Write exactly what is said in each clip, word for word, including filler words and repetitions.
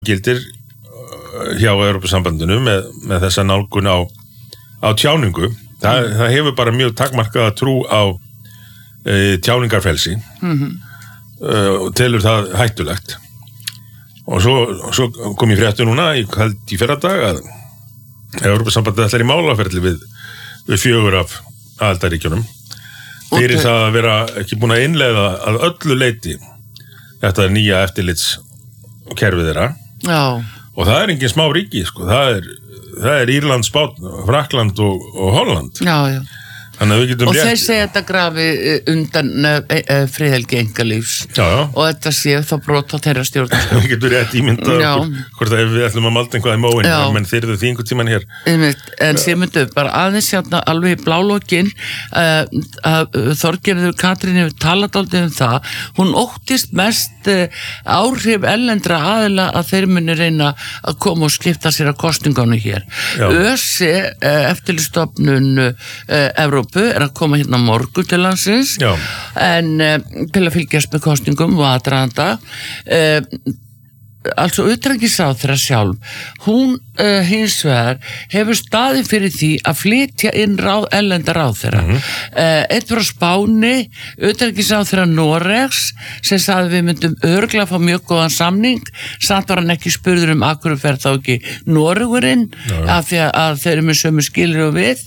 gildir hjá Evrópusambandinu með, með þessa nálgun á, á tjáningu. Það, mm. það hefur bara mjög takmarkaða trú á e, tjáningarfelsi mm-hmm. e, og telur það hættulegt. Og svo, svo kom ég fréttu núna í, í fyrradag að Evrópusambandið ætlar í málaferli við, við fjögur af aðildarríkjunum fyrir okay. það að vera ekki búin að innleiða að öllu leyti þetta nýja eftirlitskerfið þeirra. Já. Og það er engin smá ríki, sko. Það er, það er Írland, Spánn, Frakkland og, og Holland. Já, já. Þannig að við getum og rétt... þeir segja þetta grafi undan e, e, friðhelgi einkalífs. Já, já. Og þetta sé þá brot á þeirra stjórnarskrá. Við getum rétt ímyndað okkur hvort að við ætlum að malda einhvað í móin, menn þeir eru því einhvern tíman hér. En Sigmundur, bara aðeins hérna alveg í blálókin uh, að Þorgerður Katrín hefur talað aldrei um það. Hún óttist mest uh, áhrif erlendra aðila að þeir muni reyna að koma og skipta sér að kosningánu hér. ÖSE, uh, eftirlitsstofnun uh, Evrópu er að koma hérna morgun til landsins Já. en uh, til að fylgjast með kosningum og aðdraganda uh, altså utanríkisráðherra sjálf hún uh, hins vegar hefur staðið fyrir því að flytja inn ráð, erlenda ráðherra mm-hmm. uh, eitt frá Spáni utanríkisráðherra Noregs sem sagði við myndum örugglega fá mjög góðan samning, samt var hann ekki spurður um akkur fer þá ekki Noregurinn af því að þeir eru með sömu skilur og við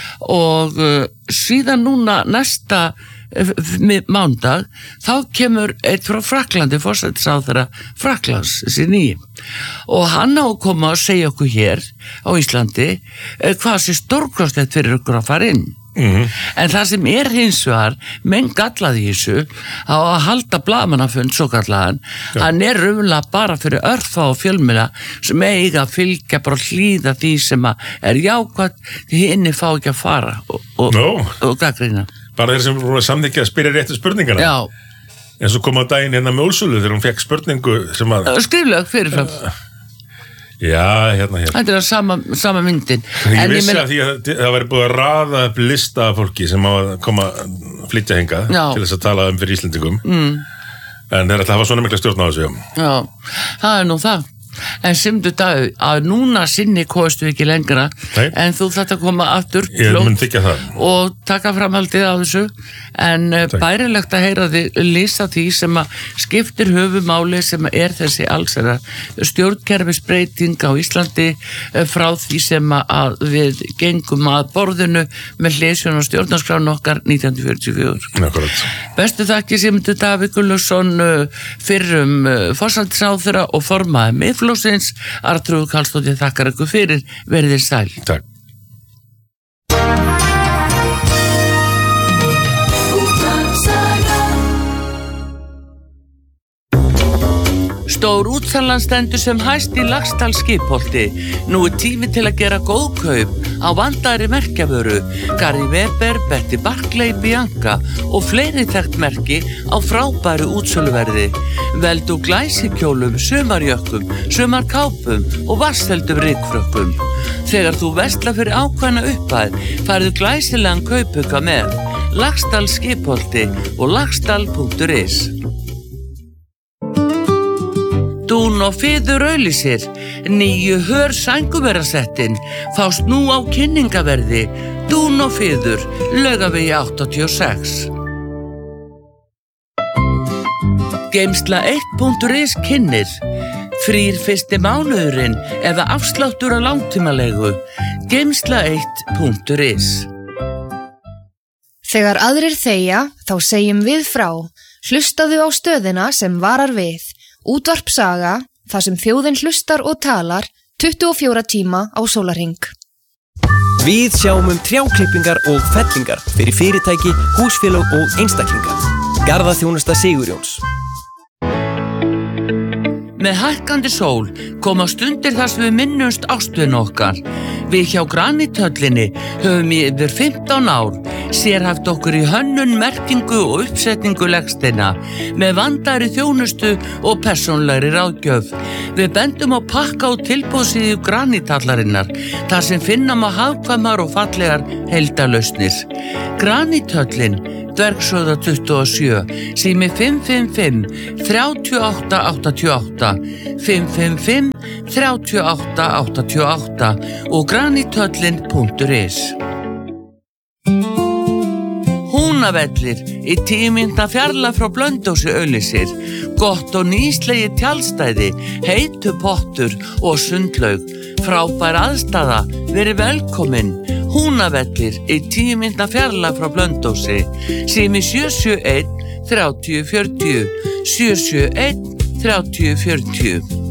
og uh, síðan núna næsta mándag, þá kemur eitt frá Frakklandi, forsætisráðherra Frakklands, þessi nýjum og hann á að koma að segja okkur hér á Íslandi hvað sé stórkostlegt fyrir okkur að fara inn mm-hmm. en það sem er hins vegar menn gallaði í þessu á að halda blaðamannafund svo gallaðan ja. Hann er raunlega bara fyrir örfa og fjölmiðla sem eiga að fylgja bara hlýða því sem er jákvætt því hinni fá ekki að fara og, og, no. og gagnrýna bara þeir sem voru samþykja að spyrja réttu spurningana. Já. En svo kom á daginn hérna með Úrsulu þegar hún fekk spurningu sem að... Skrifleg fyrirfram. Uh, já, hérna, hérna. Þetta er sama, sama myndin. Ég en vissi ég að því að það væri búið að raða upp lista af fólki sem á að koma að flytja hingað Já. Til þess að tala um fyrir Íslendingum. Mm. En þeir ætla að hafa svona mikla stjórn á þessu. Já, það er nú það. En simdu dag að núna sinni kostu ekki lengra Nei. En þú þetta koma aftur og taka framhaldið á þessu en Takk. Bærilegt að heyra þig lýsa því sem að skiptir höfumáli sem er þessi allsera stjórnkerfisbreyting á Íslandi frá því sem að við gengum að borðinu með hliðsjón og stjórnarskráin okkar nítján hundruð fjörutíu og fjögur Akkurat. Bestu þakki Sigmundur Davíð Gunnlaugsson fyrrum forsætisráðherra og formaður Miðflokksins Arnþrúður Karlsdóttir þakkar ykkur fyrir verið þér sæl. Takk. Stór útsalan stendur sem hæst í Laxdal skipholti. Nú er tími til að gera góð kaup á vandaðri merkjavöru, Gary Weber, Betty Barclay, Bianca og fleiri þekkt merki á frábæru útsöluverði. Veldu glæsikjólum, sumarjökkum, sumarkápum og vatnsfeldum rykfrökkum. Þegar þú verslar fyrir ákveðna upphæð, færðu glæsilegan kaupauka með Laxdal skipholti og laxdal punktur is. Dún og Fiður auglýsir nýju hör sænguverasettin fást nú á kynningaverði Dún og Fiður Laugavegi áttatíu og sex. Geymsla eitt punktur is kynnir frýr fyrsti mánuðurinn eða afsláttur á langtímalegu Geymsla eitt punktur is. Þegar aðrir þegja, þá segjum við frá. Hlustaðu á stöðina sem varar við. Útvarp Saga, þar sem þjóðin hlustar og talar tuttugu og fjóra tíma á sólarhring. Við sjáum um trjáklippingar og fellingar fyrir fyrirtæki, húsfélög og einstaklinga. Garðaþjónusta Sigurjóns. Með hækkandi sól koma stundir þar sem við minnumst ástvinu okkar. Við hjá Granithöllinni höfum í yfir fimmtán ár Sérhæft okkur í hönnun, merkingu og uppsetningu legsteina með vandaðri þjónustu og persónlegri ráðgjöf. Við bendum á pakka og tilboðsíðu granítallarinnar þar sem finna má hagkvæmar og fallegar heildarlausnir. Graníthöllin, Dvergshöfða tuttugu og sjö, sími fimm fimm fimm, þrjú átta átta átta, fimm fimm fimm, þrjú átta átta átta og graníthöllin punktur is. Húnavellir í tíu mínútna fjarlægð frá Blönduósi auglýsir. Gott og nýslegi tjaldstæði, heitu pottur og sundlaug. Frábær aðstaða, verið velkomin. Húnavellir í tíu mínútna fjarlægð frá Blönduósi. Sími sjö sjö einn, þrjátíu fjörutíu, sjö sjö einn, þrjátíu fjörutíu.